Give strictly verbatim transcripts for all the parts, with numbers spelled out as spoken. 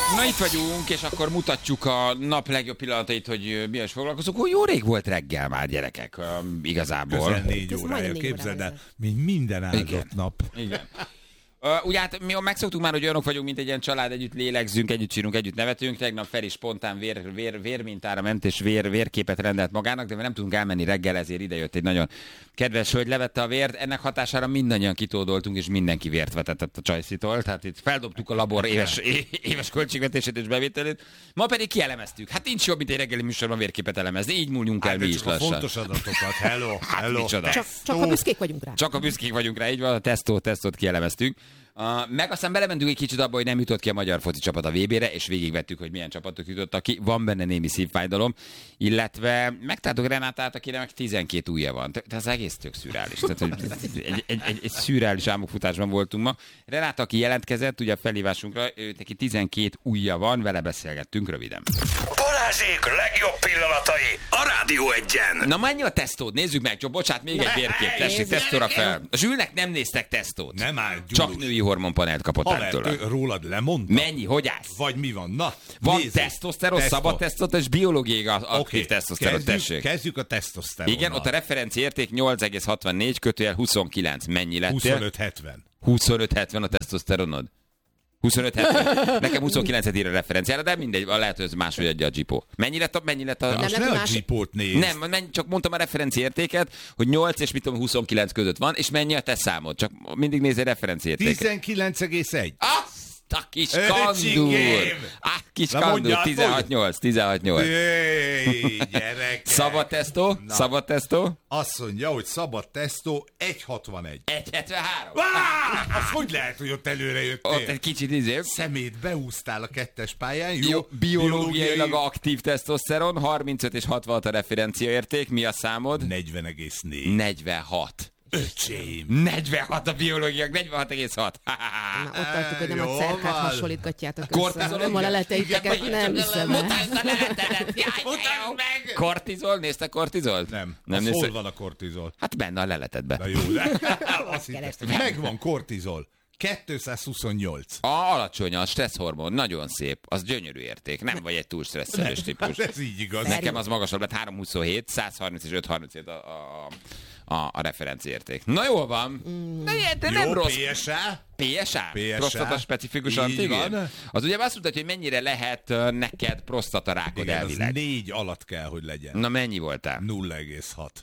Na itt vagyunk, és akkor mutatjuk a nap legjobb pillanatait, hogy mi is foglalkozunk. Hogy jó rég volt reggel már, gyerekek, igazából. Közel négy órája, képzeld el, mint minden áldott Igen. nap. Igen. Uh, ugye hát mi megszoktuk már, hogy olyanok vagyunk, mint egy ilyen család, együtt lélegzünk, együtt sírunk, együtt nevetünk. Tegnap Feri spontán vér, vér, vérmintára ment, és vér, vérképet rendelt magának, de nem tudunk elmenni reggel, ezért idejött egy nagyon kedves hölgy, levette a vért. Ennek hatására mindannyian kitódoltunk, és mindenki vért vetett a Csajszitól. Tehát itt feldobtuk a labor éves, éves költségvetését és bevételét. Ma pedig kielemeztük. Hát nincs jobb, mint egy reggeli műsorban vérképet elemezni. Így múljunk el Hát, mi is csak a lassan. fontos adatokat, hello, hello. Micsoda. Csak, csak a büszkék vagyunk rá. Csak a büszkék vagyunk rá, így van, a tesztót, tesztót kielemeztük. Uh, meg aztán belementünk egy kicsit abba, hogy nem jutott ki a magyar foci csapat a vé bére, és végigvettük, hogy milyen csapatok jutottak ki. Van benne némi szívfájdalom, illetve megtaláltuk Renátát, akire meg tizenkét ujja van. Tehát ez egész tök szürreális. Tehát, hogy egy, egy, egy, egy szürreális álmokfutásban voltunk ma. Renáta, aki jelentkezett, ugye a felhívásunkra, őt neki tizenkét ujja van, vele beszélgettünk röviden. Balázsék legjobb pillanatai a Rádió egyen. Na mennyi a tesztód? Nézzük meg, csak bocsát, még egy vérkép, tessék, tesztóra fel. A Zsülnek nem néztek tesztót. Nem áll, Csak női hormonpanelt kapott Haver, ettől. ő- rólad lemondta? Mennyi? Hogy állsz? Vagy mi van? Na, Van nézzük. tesztoszteron, Teszto- szabad tesztoszteron és biológiai aktív Oké, tesztoszteron, kezdjük, tessék. Kezdjük a tesztoszteronnal. Igen, ott a referencia érték nyolc egész hatvannégy, kötőjel huszonkilenc. Mennyi lettél? huszonöt hetven. huszonöt hetven a tesztoszteronod. huszonöt hetven. Nekem huszonkilencet ír a referenciára, de mindegy, lehet, hogy ez máshogy adja a Gipó. Mennyi lett a... Mennyi lett a... De most nem, ne a más- Jeepot nézd. Nem, menj, csak mondtam a referencia értéket, hogy nyolc és mit tudom, huszonkilenc között van, és mennyi a te számod. Csak mindig nézz egy referencia értéket. tizenkilenc egész egy. Azt a kis Ö, kandúr! csigém! Ah, kis Na, kandúr, mondjad, tizenhat nyolc, tizenhat nyolc. Jéj, gyerekek. Szabad tesztó? Na. Szabad tesztó? Azt mondja, hogy szabad tesztó egy hatvanegy. egy hetvenhárom. Ah, az hogy lehet, hogy ott előre jöttél? Ott egy kicsit izé. Szemét beúsztál a kettes pályán, jó? Jó, biológiailag aktív tesztoszteron, harmincöt és hatvanhat a referencia érték. Mi a számod? negyven egész négy. negyvenhat. Öcsém. negyvenhat a biológiaiak, negyvenhat egész hat. Na, ott tartjuk, hogy nem Jó a cerkát van. hasonlítgatjátok össze. Kortizol, Nem a igen. leleteiteket, Igen, nem hiszem el. Mutasd a leletedet! Jaj, Mutasd meg! Kortizol? Nézte kortizolt? Nem. Nem Az nézte. hol van a kortizol? Hát benne a leletedben. Na jó, de azt hittem. Megvan kortizol. kétszázhuszonnyolc. A alacsony a stresszhormon, nagyon szép, az gyönyörű érték, nem vagy egy túl stresszelős típus. Hát ez így igaz. Nekem az magasabb lett, háromszázhuszonhét, százharminc és ötszázharminchét a, a, a, a referenciérték. Na jól van. De, de nem Jó, rossz. pé es á? pé es á? pé es á. Prostata specifikus Így antigén? van. Az ugye azt mutatja, hogy mennyire lehet ö, neked prostatarákod Igen, az elvileg. négy alatt kell, hogy legyen. Na mennyi voltál? nulla egész hat.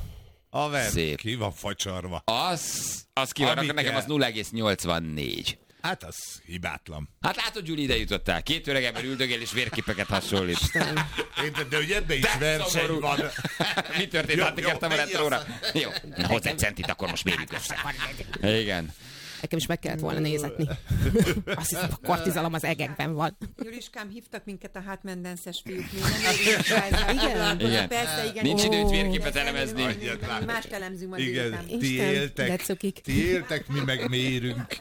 Haver, Szép. ki van facsarva? Az, az ki van, Ami akkor nekem kell. az nulla egész nyolcvannégy. Hát az hibátlan. Hát látod, Gyuri, ide jutottál. Két öreg ember üldögél és vérképeket hasonlít. Érted, de hogy ebben is De verseny szomorú. van. Mi történt? Jó, Látni jó, kértem a mennyi retróra. az? Jó, na hozzá egy centit, akkor most mérjük össze. Igen. Nekem is meg kellett volna nézetni. Azt hiszem, a kortizalom az egekben van. Juliskám, hívtak minket a hátmendenszes fiúk, mi nem érjük rá ezzel foglalkozni. Igen. Persze, igen. Nincs Ó, időt vérképet de elemezni. Adjad már. Mást elemzünk majd Igen, délután. ti Isten, de éltek, cukik. ti éltek, mi meg mérünk.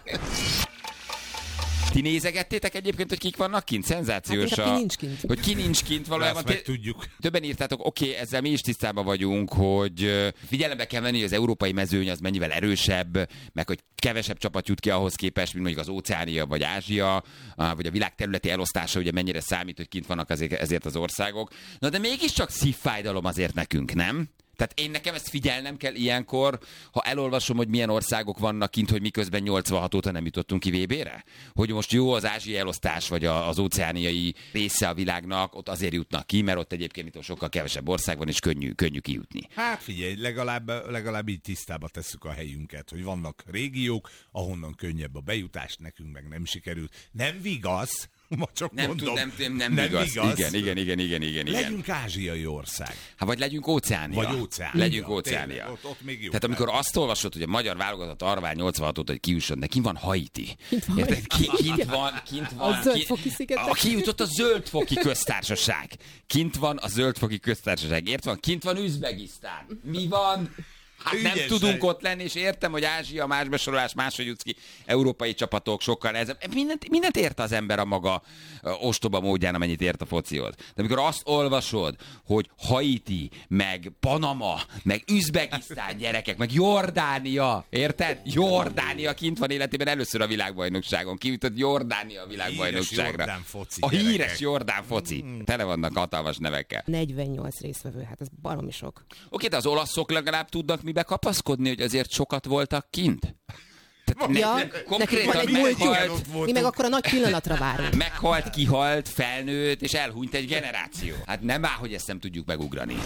Ti nézegettétek egyébként, hogy kik vannak kint? Szenzációs. Hát, a... ki nincs kint. Hogy ki nincs kint valójában. Azt meg tudjuk. Többen írtátok, oké, okay, ezzel mi is tisztában vagyunk, hogy ö, figyelembe kell venni, hogy az európai mezőny az mennyivel erősebb, meg hogy kevesebb csapat jut ki ahhoz képest, mint mondjuk az Óceánia vagy Ázsia, vagy a világ területi elosztása, ugye mennyire számít, hogy kint vannak azért, ezért az országok. Na de mégiscsak szívfájdalom azért nekünk, nem? Tehát én nekem ezt figyelnem kell ilyenkor, ha elolvasom, hogy milyen országok vannak kint, hogy miközben nyolcvanhat óta nem jutottunk ki vé bére? Hogy most jó az ázsiai elosztás, vagy az óceániai része a világnak, ott azért jutnak ki, mert ott egyébként itt sokkal kevesebb ország van, és könnyű, könnyű kijutni. Hát figyelj, legalább, legalább így tisztába tesszük a helyünket, hogy vannak régiók, ahonnan könnyebb a bejutás, nekünk meg nem sikerült. Nem vigasz, ma csak Nem mondom. tud, nem, nem, nem, nem igaz. igaz. Igen, igen, igen, igen, igen, igen. Legyünk ázsiai ország. Hát vagy legyünk óceánia. Vagy óceánia. Legyünk Tényleg, óceánia. ott- ott még jó. Tehát amikor azt olvasod, hogy a magyar válogatott arván nyolcvanhat óta, hogy kiusson, de kint van Haiti. Érted? Ki, kint van, kint van. A Zöldfoki szigetek. A kijutott a Zöldfoki köztársaság. Kint van a Zöldfoki köztársaság. Érted van? Kint van Üzbegisztán. Mi van? Hát nem Ügyes tudunk vagy. ott lenni, és értem, hogy Ázsia, más besorolás, máshogy jutsz ki, európai csapatok sokkal nehezebb. Mindent, mindent ért az ember a maga ö, ostoba módján, amennyit ért a focihoz. De amikor azt olvasod, hogy Haiti, meg Panama, meg Üzbegisztán gyerekek, meg Jordánia, érted? Jordánia kint van életében először a világbajnokságon. Kijutott Jordánia a világbajnokságra. Jordán foci A gyerekek. híres Jordán foci. Mm. Tele vannak hatalmas nevekkel. negyvennyolc résztvevő, hát ez baromi sok. Oké, de az olaszok legalább tudnak mibe kapaszkodni, hogy azért sokat voltak kint? Tehát ne, Ja, ne, nekik konkrétan van egy meghalt, múltjuk. Ott Mi voltunk. meg akkor a nagy pillanatra várunk. meghalt, kihalt, felnőtt, és elhunyt egy generáció. Hát nem áll, hogy ezt nem tudjuk megugrani.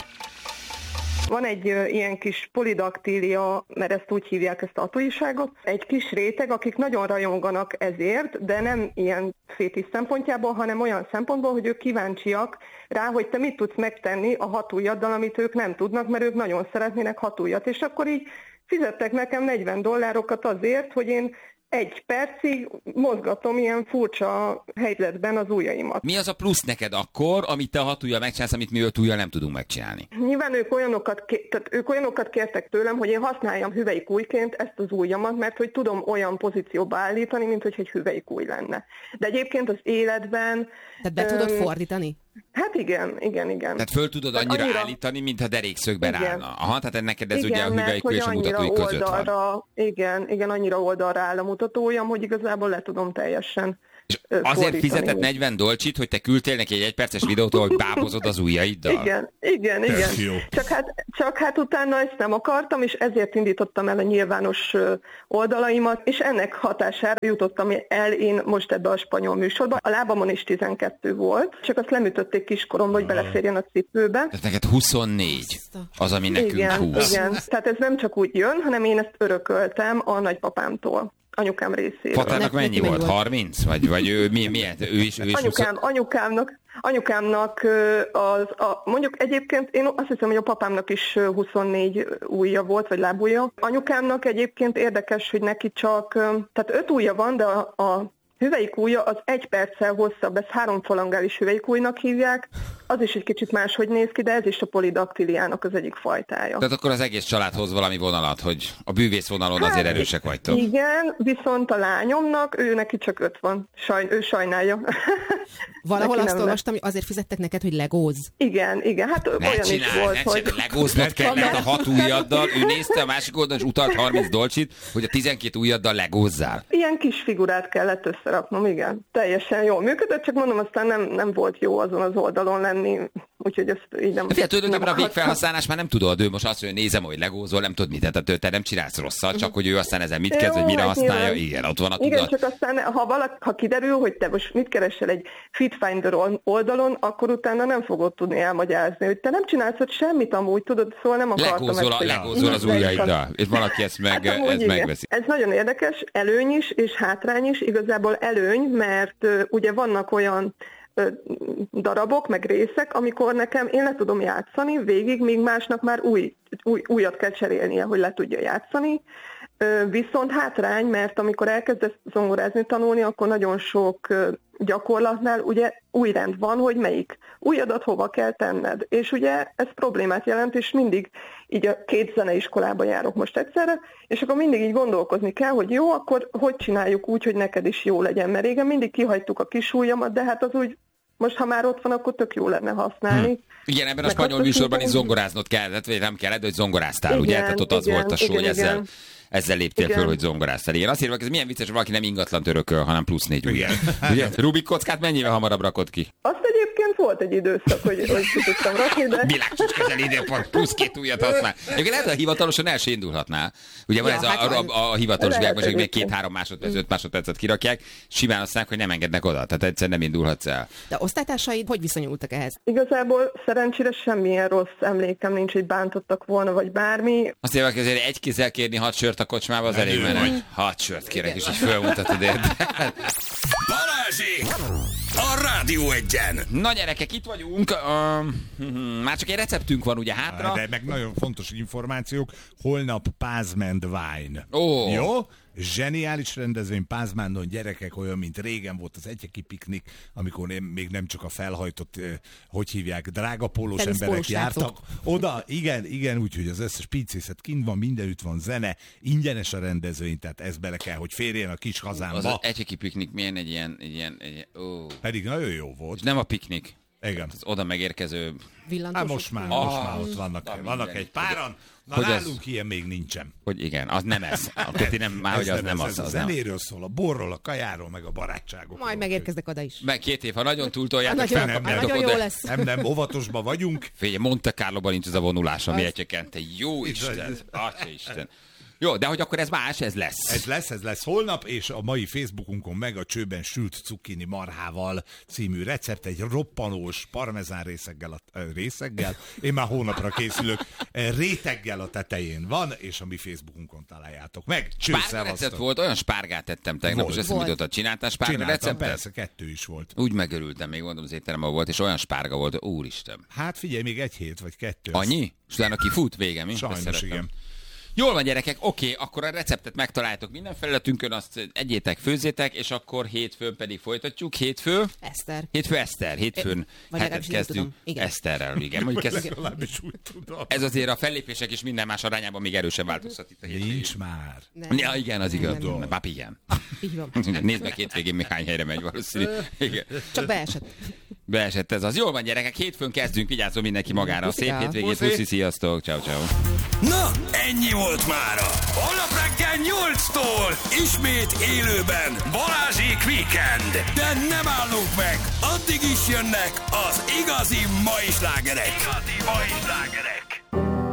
Van egy ö, ilyen kis polidaktília, mert ezt úgy hívják, ezt a tatuiságot. Egy kis réteg, akik nagyon rajonganak ezért, de nem ilyen fétisz szempontjából, hanem olyan szempontból, hogy ők kíváncsiak rá, hogy te mit tudsz megtenni a hat ujjaddal, amit ők nem tudnak, mert ők nagyon szeretnének hat ujjat. És akkor így fizettek nekem negyven dollárokat azért, hogy én egy percig mozgatom ilyen furcsa helyzetben az ujjaimat. Mi az a plusz neked akkor, amit te a hat ujjal megcsinálsz, amit mi öt ujjal nem tudunk megcsinálni? Nyilván ők olyanokat, ké- tehát ők olyanokat kértek tőlem, hogy én használjam hüvelykújként ezt az ujjamat, mert hogy tudom olyan pozícióba állítani, mint hogy egy hüvelykúj lenne. De egyébként az életben... Tehát be tudod öm, fordítani? Hát igen, igen, igen. Tehát föl tudod Tehát annyira, annyira- állítani, mintha derékszögben Igen. állna. Aha, tehát neked ez igen, ugye a mert hüvelykúj hogy és a annyira mutatói között van. oldalra, igen, igen, annyira oldalra áll a mutatójam, hogy igazából le tudom teljesen És ö, azért fordítani. fizetett negyven dolcsit, hogy te küldtél neki egy egyperces videót, hogy bábozod az ujjaiddal? Igen, igen, Tök igen. jó. Csak hát, csak hát utána ezt nem akartam, és ezért indítottam el a nyilvános ö, oldalaimat, és ennek hatására jutottam el én most ebbe a spanyol műsorba. A lábamon is tizenkettő volt, csak azt lemütötték kiskoromba, hogy beleférjen a cipőbe. Tehát neked huszonnégy az, ami nekünk Igen, húsz. igen. Tehát ez nem csak úgy jön, hanem én ezt örököltem a nagypapámtól, anyukám részéről. Patának Neki mennyi mennyi volt? volt? harminc? Vagy, vagy ő, mi, milyen? Ő is, ő is Anyukám, anyukámnak, anyukámnak ö, az, a, mondjuk egyébként én azt hiszem, hogy a papámnak is ö, huszonnégy ujja volt, vagy lábujja. Anyukámnak egyébként érdekes, hogy neki csak, ö, tehát öt ujja van, de a, a hüvelykújja az egy perccel hosszabb, ezt háromfalangális hüvelykújnak hívják, az is egy kicsit máshogy néz ki, de ez is a polidaktiliának az egyik fajtája. Tehát akkor az egész család hoz valami vonalat, hogy a bűvész vonalon azért erősek vagytok. Igen, viszont a lányomnak, ő neki csak öt van. Sajn, ő sajnálja. Valahol Neki azt nem olvastam, hogy azért fizettek neked, hogy legózz. Igen, igen, hát Ne olyan is csinálj, volt, ne hogy... csinálj, legóznod kellett a hat ujjaddal, ő nézte a másik oldalon, és utalt harminc dolcsit, hogy a tizenkét ujjaddal legózzál. Ilyen kis figurát kellett összeraknom, igen. Teljesen jól működött, csak mondom, aztán nem, nem volt jó azon az oldalon lenni, úgyhogy ezt így nem... Figyelj, tulajdonképpen a nem végfelhasználás már nem tudod, ő most azt mondja, hogy nézem, hogy legózol, nem tudod mit, tehát te nem csinálsz rosszat, csak hogy ő aztán ezen mit kezd, vagy mire hát használja, nyilván. igen, ott van a Igen, tudat. csak aztán, ha, valaki, ha kiderül, hogy te most mit keresel egy Fitfinder oldalon, akkor utána nem fogod tudni elmagyarázni, hogy te nem csinálsz ott semmit amúgy, tudod, szóval nem akartam Legózol, a, hogy- legózol az Ne is ujjaiddal, és valaki ezt meg, Hát amúgy ezt igen. megveszi. Ez nagyon érdekes, előny is és hátrány is, igazából előny, mert uh, ugye vannak olyan uh, darabok, meg részek, amikor nekem én le tudom játszani végig, míg másnak már új, új, újat kell cserélnie, hogy le tudja játszani. Uh, viszont hátrány, mert amikor elkezdesz zongorázni, tanulni, akkor nagyon sok uh, gyakorlatnál ugye új rend van, hogy melyik ujjadat hova kell tenned. És ugye ez problémát jelent, és mindig így a két zeneiskolába járok most egyszerre, és akkor mindig így gondolkozni kell, hogy jó, akkor hogy csináljuk úgy, hogy neked is jó legyen. Mert régen mindig kihagytuk a kis ujjamat, de hát az úgy, most ha már ott van, akkor tök jó lenne használni. Hm. Igen, ebben a Meg spanyol azt műsorban is hiszem, zongoráznod kellett, vagy nem kellett, hogy zongoráztál, Igen, ugye? Tehát ott az igen, volt a show, igen, hogy ezzel, igen. ezzel léptél Igen. föl, hogy zongoráztál. Igen, azt írva, ez milyen vicces, hogy valaki nem ingatlan örököl, hanem plusz négy ujjal. Ugye? Rubik kockát mennyivel hamarabb rakod ki? Azt egyébként volt egy időszak, hogy, hogy ki tudtam rakni, de... Világcsúcskezeli időpont, plusz két ujjat használ. Egyébként lehet, hogy hivatalosan el se indulhatnál. Ugye van Ja, ez a, hát a, van. a, a hivatalos Lehet, világban, hogy még egyébként. két-három másodperc, öt másodpercet kirakják, simán aztán, hogy nem engednek oda. Tehát egyszer nem indulhatsz el. De osztálytársaid hogy viszonyultak ehhez? Igazából szerencsére semmilyen rossz emlékem nincs, hogy bántottak volna, vagy bármi. Azt mondják, hogy azért egy kézzel kérni hat sört a kocsmába, az elég menő. Hat sört kérek, és így fölmutatod érted. Balázsék! A Rádió Egyen! Na gyerekek, itt vagyunk. Uh, már csak egy receptünk van ugye hátra. De meg nagyon fontos információk, holnap Pázment Wine. Ó. Jó? Zseniális rendezvény, Pázmándon gyerekek, olyan, mint régen volt az Egyeki piknik, amikor én még nem csak a felhajtott, hogy hívják, drága pólós emberek jártak. Oda, igen, igen, úgyhogy az összes pincészet kint van, mindenütt van zene, ingyenes a rendezvény, tehát ez bele kell, hogy férjen a kis hazámba. Az, az Egyeki piknik milyen egy ilyen, egy ilyen, egy ilyen ó. Pedig nagyon jó volt. És nem a piknik. Igen. Az oda megérkező... Hát most már, ah, most már ott vannak, na, vannak egy páran, na hogy nálunk az, ilyen még nincsen. Hogy igen, az nem ez. Akkor ti nem, már hogy az nem, nem az. Ez az a zenéről szól, a borról, a kajáról, meg a barátságokról. Majd megérkeznek oda is. Meg két év, ha nagyon túltoljátok, nagyon, felkapjátok nagyon oda. jó lesz. Nem, nem, óvatosban vagyunk. Figyelj, Monte Carloban nincs az a vonulás, ami egyekente. Jó Isten, Atya Isten. Jó, de hogy akkor ez más, ez lesz. Ez lesz, ez lesz holnap, és a mai Facebookunkon meg a Csőben sült cukkini marhával című recept, egy roppanós parmezán részeggel, a, ö, részeggel, én már hónapra készülök, réteggel a tetején van, és a mi Facebookunkon találjátok meg. Cső, spárga recept volt, olyan spárgát tettem tegnap, és ezt mondtad, csináltál spárga receptet? Persze, kettő is volt. Úgy megörültem, még mondom, az étteremben volt, és olyan spárga volt, úristen. Hát figyelj, még egy hét vagy kettő. Annyi? És utána kifut, vége, mi? Sajnos igen. Jól van, gyerekek, oké, akkor a receptet megtaláltok minden felületünkön, azt egyétek, főzzétek, és akkor hétfőn pedig folytatjuk. Hétfő? Eszter. Hétfő Eszter, hétfőn Vagy hetet kezdünk. Igen. Eszterrel, igen. Mondjuk ez, Legalábbis úgy tudom. ez azért a fellépések is minden más arányában még erősen változhat itt a hétvégén. Nincs már. Nem. Ja, igen, az igaz. nem, nem. Pap, igen. Így van. Nézd meg hétvégén még hány helyre megy valószínű. Igen. Csak beesett. Beesett ez az. Jól van, gyerekek, hétfőn kezdünk, vigyázzon mindenki magára. Szép Puszika. hétvégét, Puszi. puszi, sziasztok, ciao, ciao. Na, ennyi volt mára. Holnap reggel nyolctól ismét élőben Balázsék Weekend. De nem állunk meg, addig is jönnek az igazi mai slágerek. Igazi mai slágerek.